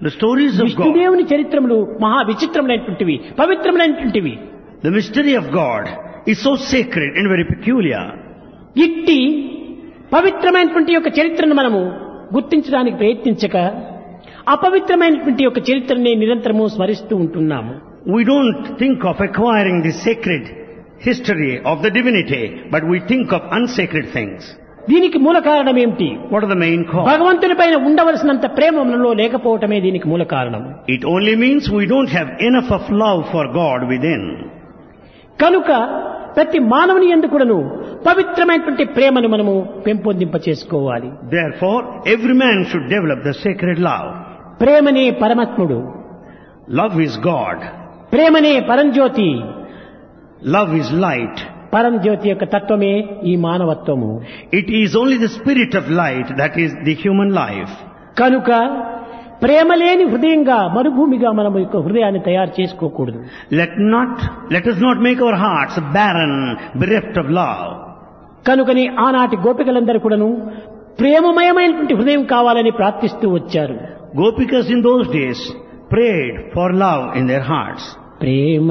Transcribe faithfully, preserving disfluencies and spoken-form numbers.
The stories of God, విష్ణుదేవుని చరిత్రములు మహా విచిత్రములైనటువంటివి, పవిత్రములైనటువంటివి. the mystery of God is so sacred and very peculiar. ఇట్టి పవిత్రమైనటువంటి యొక్క చరిత్రను మనము గుర్తించడానికి ప్రయత్నించక అపవిత్రమైనటువంటి యొక్క చరిత్రని నిరంతరము స్మరిస్తూ ఉంటున్నాము. We don't think of acquiring the sacred history of the divinity, but we think of unsacred things. దీనికి మూల కారణం ఏమిటి? What are the main cause? భగవంతుని పైన ఉండవలసినంత ప్రేమ మనలో లేకపోవటమే దీనికి మూల కారణం. It only means we don't have enough of love for God within. కనుక ప్రతి మానవుని యందు కూడాను పవిత్రమైనటువంటి ప్రేమను మనము పెంపొందింప చేసుకోవాలి. Therefore, every man should develop the sacred love. ప్రేమనే పరమాత్ముడు, Love is God. ప్రేమనే పరంజ్యోతి. Love is light. పరంజ్యోతి యొక్క తత్వమే ఈ మానవత్వము. It is only the spirit of light that is the human life. కనుక ప్రేమ లేని హృదయంగా మరుభూమిగా మనం యొక్క హృదయాన్ని తయారు చేసుకోకూడదు. Let not, let us not make our hearts barren, bereft of love. కనుకని ఆనాటి గోపికలందరూ కూడాను ప్రేమమయమైనటువంటి హృదయం కావాలని ప్రార్థిస్తూ వచ్చారు. Gopikas in those days prayed for love in their hearts. Prema